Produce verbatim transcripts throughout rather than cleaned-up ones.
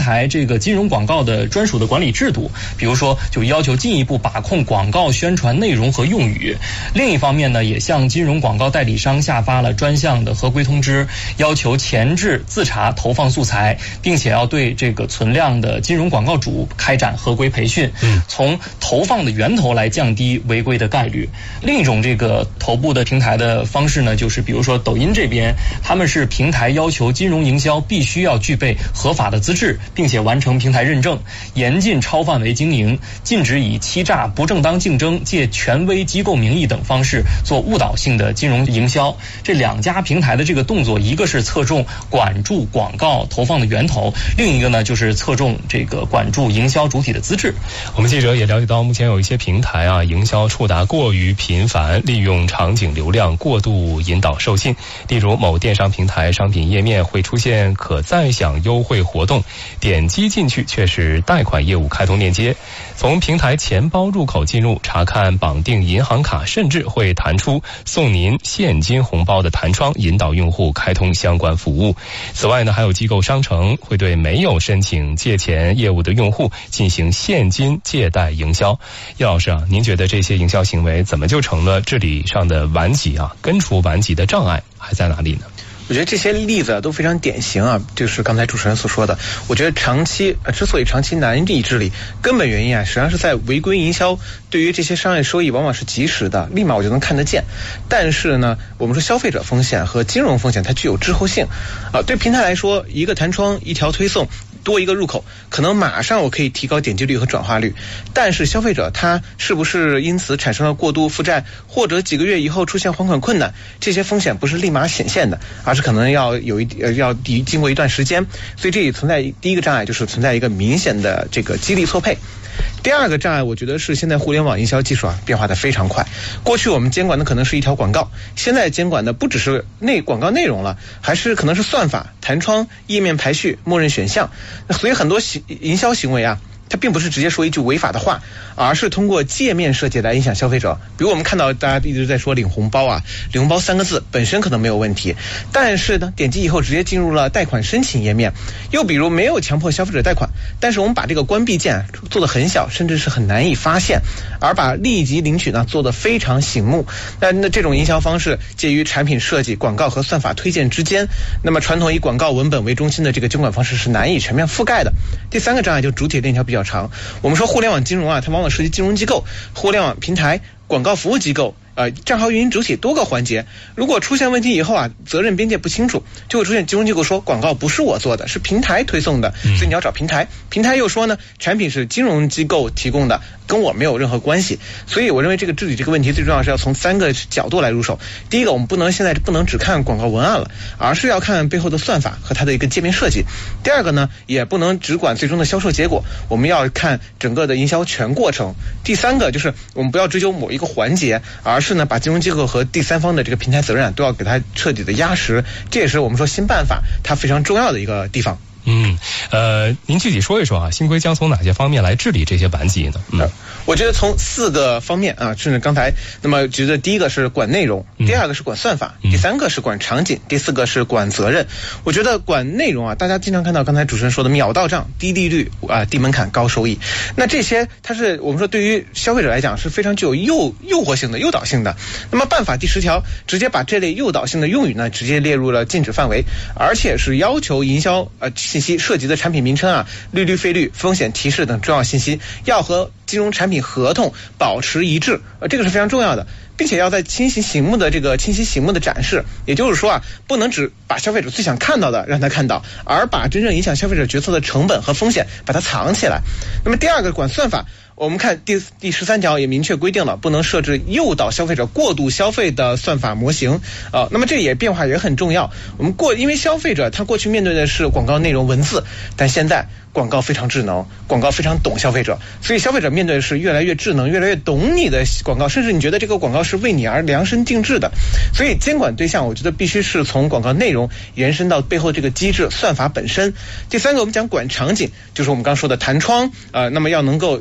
台这个金融广告的专属的管理制度，比如说就要求进一步把控广告宣传内容和用语。另一方面呢，也向金融广告代理商下发了专项的合规通知，要求前置自查投放素材，并且要对这个存量的金融广告主开展合规培训，嗯，从投放的源头来降低违规的概率。另一种这个头部的平台的方式呢，就是比如说抖音这边，他们是平台要求金融营销必须要具备合法的资质，并且完成平台认证，严禁超范围经营，禁止以欺诈、不正当竞争、借权威机构名义等方式做误导性的金融营销。这两家平台的这个动作，一个是侧重管住广告投放的源头，另一个呢就是侧重这个管住营销主体的资质。 我们记者也了解到，目前有一些平台啊，营销触达过于频繁，利用场景流量过度引导授信。例如某电商平台商品页面会出现可再享优惠活动，点击进去却是贷款业务开通链接。从平台钱包入口进入，查看绑定银行卡，甚至会弹出送您现金红包的弹窗，引导用户开通相关服务。此外呢，还有机构商城会对没有申请借钱业务的用户进行现金借贷营销。叶老师啊，您觉得这些营销行为怎么就成了治理上的顽疾啊？根除顽疾的障碍还在哪里呢？ 我觉得这些例子都非常典型啊，就是刚才主持人所说的。我觉得长期呃，之所以长期难以治理，根本原因啊，实际上是在违规营销对于这些商业收益往往是及时的，立马我就能看得见。但是呢，我们说消费者风险和金融风险它具有滞后性啊。对平台来说，一个弹窗，一条推送，多一个入口，可能马上我可以提高点击率和转化率。但是消费者他是不是因此产生了过度负债，或者几个月以后出现还款困难，这些风险不是立马显现的，而是可能要有一呃要经过一段时间。所以这里存在第一个障碍，就是存在一个明显的这个激励错配。第二个障碍，我觉得是现在互联网营销技术啊变化的非常快。过去我们监管的可能是一条广告，现在监管的不只是内广告内容了，还是可能是算法、弹窗、页面排序、默认选项。所以很多行营销行为啊，它并不是直接说一句违法的话，而是通过界面设计来影响消费者。比如我们看到大家一直在说领红包啊，领红包三个字本身可能没有问题，但是呢，点击以后直接进入了贷款申请页面。又比如没有强迫消费者贷款，但是我们把这个关闭键做得很小，甚至是很难以发现，而把立即领取呢做得非常醒目。那那这种营销方式介于产品设计、广告和算法推荐之间，那么传统以广告文本为中心的这个监管方式是难以全面覆盖的。第三个障碍就是主体链条比较长。我们说互联网金融啊，它往往涉及金融机构、互联网平台、广告服务机构、呃账号运营主体多个环节。如果出现问题以后啊，责任边界不清楚，就会出现金融机构说广告不是我做的，是平台推送的，所以你要找平台。平台又说呢，产品是金融机构提供的，跟我没有任何关系。所以我认为这个治理这个问题最重要是要从三个角度来入手。第一个，我们不能现在不能只看广告文案了，而是要看背后的算法和它的一个界面设计。第二个呢，也不能只管最终的销售结果，我们要看整个的营销全过程。第三个就是我们不要追究某一个环节，而是呢把金融机构和第三方的这个平台责任啊都要给它彻底的压实。这也是我们说新办法它非常重要的一个地方。 嗯，呃，您具体说一说啊，新规将从哪些方面来治理这些顽疾呢？嗯， 我觉得从四个方面啊，甚至刚才那么觉得第一个是管内容，第二个是管算法，嗯、第三个是管场景，第四个是管责任。我觉得管内容啊，大家经常看到刚才主持人说的秒到账、低利率啊、低门槛、高收益，那这些它是我们说对于消费者来讲是非常具有诱诱惑性的、诱导性的。那么办法第十条直接把这类诱导性的用语呢，直接列入了禁止范围，而且是要求营销呃。信息涉及的产品名称啊、利率、费率、风险提示等重要信息要和金融产品合同保持一致，呃，这个是非常重要的，并且要在清晰醒目的这个清晰醒目的展示。也就是说啊，不能只把消费者最想看到的让他看到，而把真正影响消费者决策的成本和风险把它藏起来。那么第二个管算法。我们看第第十三条也明确规定了，不能设置诱导消费者过度消费的算法模型啊、呃。那么这也变化也很重要。我们过因为消费者他过去面对的是广告内容文字，但现在广告非常智能，广告非常懂消费者，所以消费者面对的是越来越智能、越来越懂你的广告，甚至你觉得这个广告是为你而量身定制的。所以监管对象，我觉得必须是从广告内容延伸到背后这个机制算法本身。第三个，我们讲管场景，就是我们刚说的弹窗，呃，那么要能够这个关。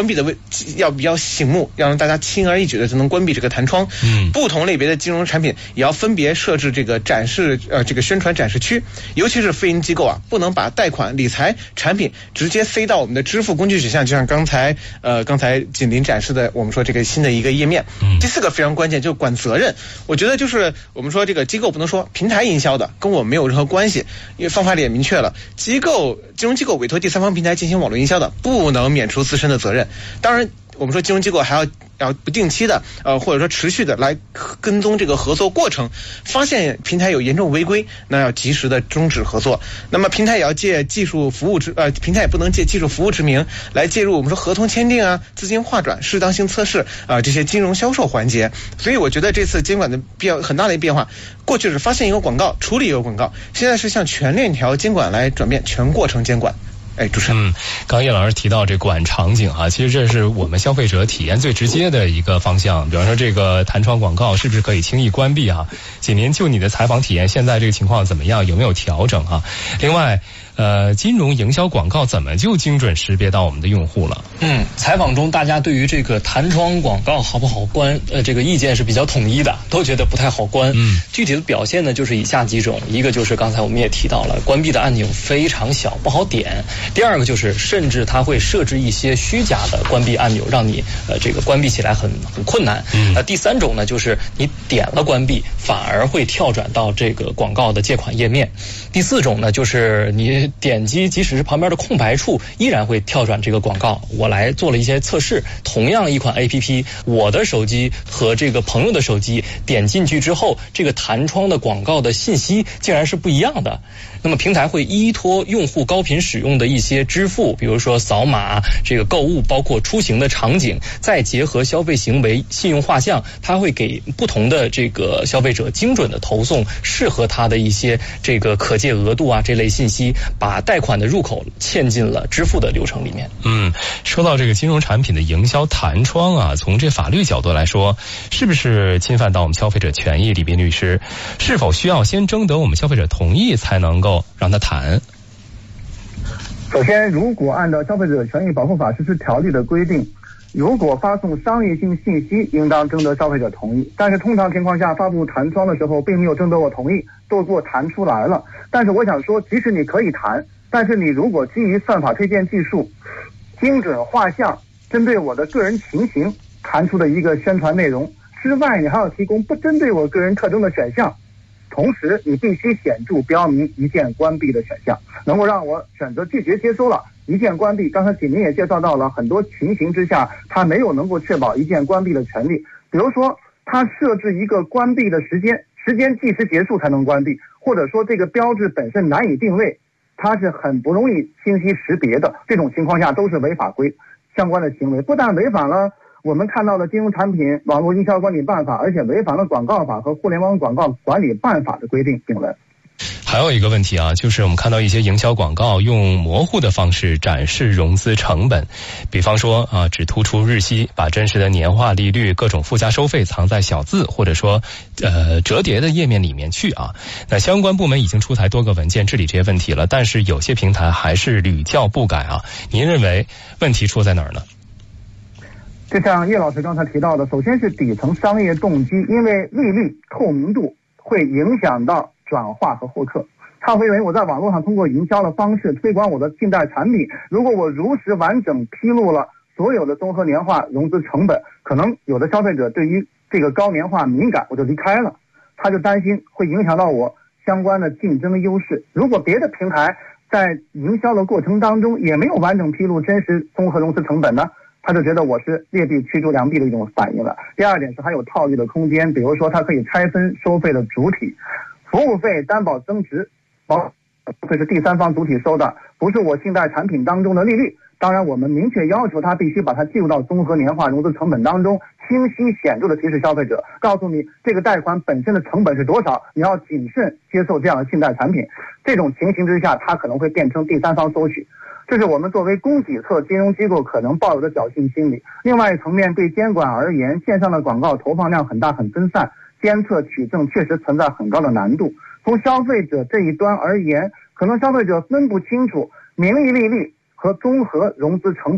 关闭的位要比较醒目，要让大家轻而易举的就能关闭这个弹窗。嗯，不同类别的金融产品也要分别设置这个展示呃这个宣传展示区，尤其是非营机构啊，不能把贷款理财产品直接塞到我们的支付工具指向，就像刚才呃刚才锦麟展示的我们说这个新的一个页面。嗯，第四个非常关键，就是管责任。我觉得就是我们说这个机构不能说平台营销的跟我没有任何关系，因为方法里也明确了，机构金融机构委托第三方平台进行网络营销的，不能免除自身的责任。当然我们说金融机构还要要不定期的呃或者说持续的来跟踪这个合作过程，发现平台有严重违规，那要及时的终止合作。那么平台也要借技术服务之呃平台也不能借技术服务之名来介入我们说合同签订啊、资金划转、适当性测试啊、呃、这些金融销售环节。所以我觉得这次监管的变很大的一个变化，过去是发现一个广告处理一个广告，现在是向全链条监管来转变，全过程监管。哎，主持人， 嗯，刚刚叶老师提到这管场景啊，其实这是我们消费者体验最直接的一个方向。比方说这个弹窗广告是不是可以轻易关闭啊？锦麟，就你的采访体验，现在这个情况怎么样？有没有调整啊？另外，呃，金融营销广告怎么就精准识别到我们的用户了？ 嗯，采访中大家对于这个弹窗广告好不好关，呃，这个意见是比较统一的，都觉得不太好关。嗯，具体的表现呢，就是以下几种：一个就是刚才我们也提到了，关闭的按钮非常小，不好点；第二个就是甚至它会设置一些虚假的关闭按钮，让你呃这个关闭起来很很困难。嗯，呃，第三种呢，就是你点了关闭，反而会跳转到这个广告的借款页面。第四种呢，就是你点击即使是旁边的空白处，依然会跳转这个广告。我来做了一些测试，同样一款 A P P， 我的手机和这个朋友的手机点进去之后，这个弹窗的广告的信息竟然是不一样的。那么平台会依托用户高频使用的一些支付，比如说扫码、这个购物，包括出行的场景，再结合消费行为信用画像，它会给不同的这个消费者精准的投送适合他的一些这个可借额度啊这类信息，把贷款的入口嵌进了支付的流程里面。 嗯，说到这个金融产品的营销弹窗啊，从这法律角度来说，是不是侵犯到我们消费者权益？李斌律师，是否需要先征得我们消费者同意才能够让他谈？ 首先，如果按照消费者权益保护法实施条例的规定，如果发送商业性信息，应当征得消费者同意。但是通常情况下，发布弹窗的时候并没有征得我同意，都给我弹出来了。但是我想说，即使你可以弹，但是你如果基于算法推荐技术，精准画像，针对我的个人情形弹出的一个宣传内容之外，你还要提供不针对我个人特征的选项。同时，你必须显著标明一键关闭的选项，能够让我选择拒绝接收了。一键关闭，刚才锦麟也介绍到了很多情形之下，它没有能够确保一键关闭的权利。比如说，它设置一个关闭的时间，时间计时结束才能关闭，或者说这个标志本身难以定位，它是很不容易清晰识别的。这种情况下都是违法规相关的行为，不但违反了我们看到的金融产品网络营销管理办法，而且违反了广告法和互联网广告管理办法的规定定文。 还有一个问题啊，就是我们看到一些营销广告用模糊的方式展示融资成本，比方说啊，只突出日息，把真实的年化利率、各种附加收费藏在小字或者说呃折叠的页面里面去啊。那相关部门已经出台多个文件治理这些问题了，但是有些平台还是屡教不改啊。您认为问题出在哪儿呢？ 就像叶老师刚才提到的，首先是底层商业动机，因为利率透明度会影响到转化和获客。他会认为我在网络上通过营销的方式推广我的信贷产品，如果我如实完整披露了所有的综合年化融资成本，可能有的消费者对于这个高年化敏感，我就离开了。他就担心会影响到我相关的竞争优势。如果别的平台在营销的过程当中也没有完整披露真实综合融资成本呢，他就觉得我是劣币驱逐良币的一种反应了。第二点是还有套利的空间，比如说它可以拆分收费的主体，服务费担保增值，包这是第三方主体收的，不是我信贷产品当中的利率。当然我们明确要求他必须把它计入到综合年化融资成本当中，清晰显著的提示消费者，告诉你这个贷款本身的成本是多少，你要谨慎接受这样的信贷产品。这种情形之下，它可能会变成第三方收取，这是我们作为供给侧金融机构可能抱有的侥幸心理。另外一层面，对监管而言，线上的广告投放量很大很分散，监测取证确实存在很高的难度。从消费者这一端而言，可能消费者分不清楚名义利率和综合融资成本，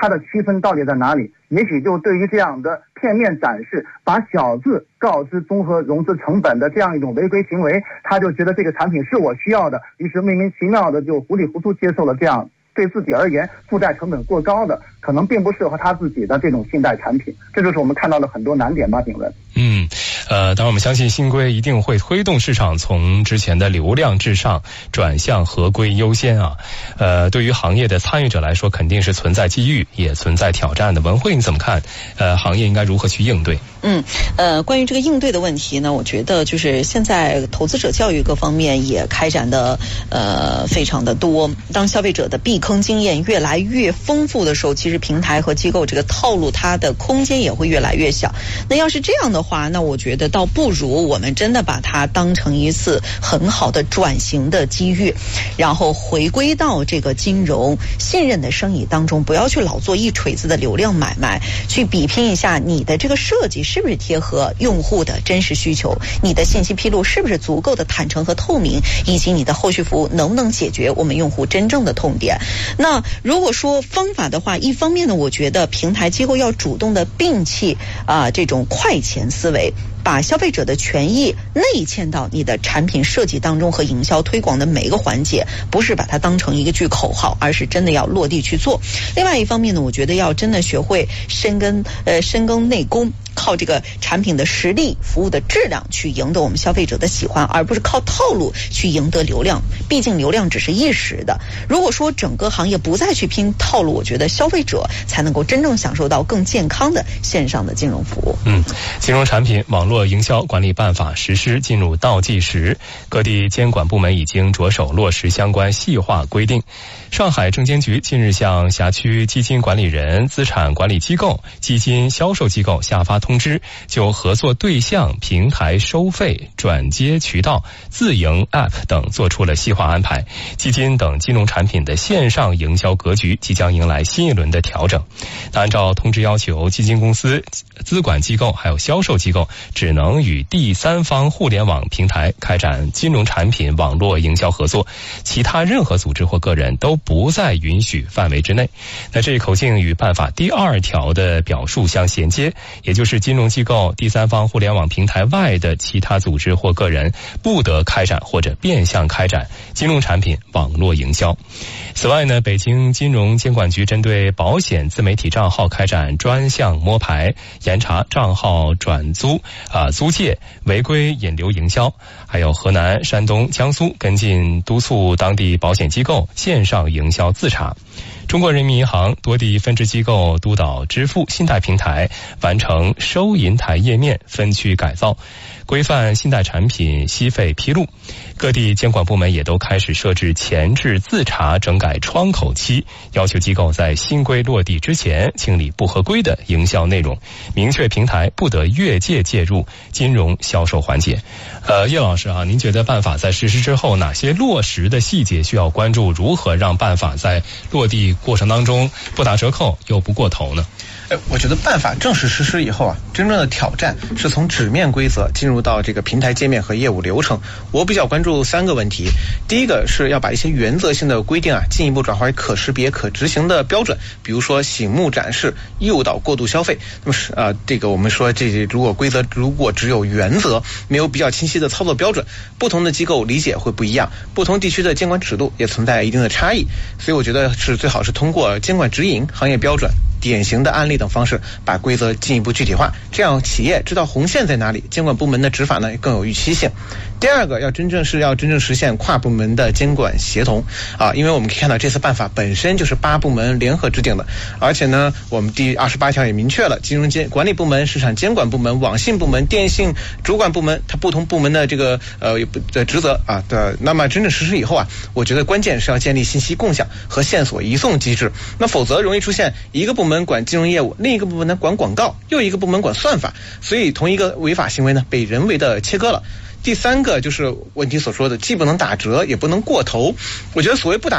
它的区分到底在哪里？也许就对于这样的片面展示，把小字告知综合融资成本的这样一种违规行为，他就觉得这个产品是我需要的，于是莫名其妙的就糊里糊涂接受了这样对自己而言负债成本过高的，可能并不适合他自己的这种信贷产品。这就是我们看到的很多难点吧，评论。 嗯，呃，当然我们相信新规一定会推动市场从之前的流量至上转向合规优先啊。呃，对于行业的参与者来说，肯定是存在机遇，也存在挑战的。文慧你怎么看？呃，行业应该如何去应对？ 嗯，呃，关于这个应对的问题呢，我觉得就是现在投资者教育各方面也开展的呃非常的多。当消费者的避坑经验越来越丰富的时候，其实平台和机构这个套路它的空间也会越来越小。那要是这样的话，那我觉得倒不如我们真的把它当成一次很好的转型的机遇，然后回归到这个金融信任的生意当中，不要去老做一锤子的流量买卖，去比拼一下你的这个设计是不是贴合用户的真实需求，你的信息披露是不是足够的坦诚和透明，以及你的后续服务能不能解决我们用户真正的痛点。那如果说方法的话，一方面呢，我觉得平台机构要主动的摒弃啊、呃、这种快钱思维，把消费者的权益内嵌到你的产品设计当中和营销推广的每一个环节，不是把它当成一个句口号，而是真的要落地去做。另外一方面呢，我觉得要真的学会深耕呃深耕内功，靠这个产品的实力、服务的质量去赢得我们消费者的喜欢，而不是靠套路去赢得流量。毕竟流量只是一时的。如果说整个行业不再去拼套路，我觉得消费者才能够真正享受到更健康的线上的金融服务。 嗯，金融产品网络营销管理办法实施进入倒计时，各地监管部门已经着手落实相关细化规定。上海证监局近日向辖区基金管理人、资产管理机构、基金销售机构下发通知，就合作对象、平台收费、转接渠道、自营 App 等做出了细化安排。基金等金融产品的线上营销格局即将迎来新一轮的调整。按照通知要求，基金公司、资管机构还有销售机构只能与第三方互联网平台开展金融产品网络营销合作，其他任何组织或个人都不在允许范围之内。那这一口径与办法第二条的表述相衔接，也就是金融机构、第三方互联网平台外的其他组织或个人不得开展或者变相开展金融产品网络营销。此外呢，北京金融监管局针对保险自媒体账号开展专项摸排，严查账号转租、啊、呃、租借、违规引流营销。还有河南、山东、江苏跟进督促当地保险机构线上营销自查。中国人民银行多地分支机构督导支付信贷平台完成收银台页面分区改造，规范信贷产品息费披露。各地监管部门也都开始设置前置自查整改窗口期，要求机构在新规落地之前清理不合规的营销内容，明确平台不得越界介入金融销售环节。呃，叶老师啊，您觉得办法在实施之后，哪些落实的细节需要关注？如何让办法在落地过程当中不打折扣又不过头呢？ 我觉得办法正式实施以后啊，真正的挑战是从纸面规则进入到这个平台界面和业务流程。我比较关注三个问题。第一个是要把一些原则性的规定啊，进一步转化为可识别、可执行的标准，比如说醒目展示、诱导过度消费。那么是啊，这个我们说这如果规则如果只有原则，没有比较清晰的操作标准，不同的机构理解会不一样，不同地区的监管尺度也存在一定的差异。所以我觉得是最好是通过监管指引、行业标准、典型的案例等方式，把规则进一步具体化，这样企业知道红线在哪里，监管部门的执法呢更有预期性。第二个，要真正是要真正实现跨部门的监管协同啊，因为我们可以看到这次办法本身就是八部门联合制定的，而且呢，我们第二十八条也明确了金融监管理部门、市场监管部门、网信部门、电信主管部门，它不同部门的这个呃的职责啊的。那么真正实施以后啊，我觉得关键是要建立信息共享和线索移送机制，那否则容易出现一个部门管金融业务，另一个部门呢管广告，又一个部门管算法，所以同一个违法行为呢被人为的切割了。第三个就是问题所说的，既不能打折，也不能过头。我觉得所谓不打